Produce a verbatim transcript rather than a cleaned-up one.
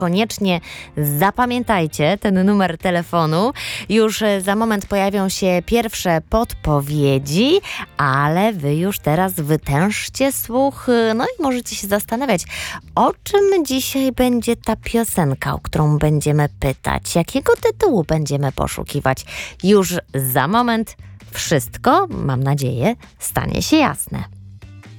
Koniecznie zapamiętajcie ten numer telefonu. Już za moment pojawią się pierwsze podpowiedzi, ale wy już teraz wytężcie słuch, no i możecie się zastanawiać, o czym dzisiaj będzie ta piosenka, o którą będziemy pytać, jakiego tytułu będziemy poszukiwać. Już za moment wszystko, mam nadzieję, stanie się jasne.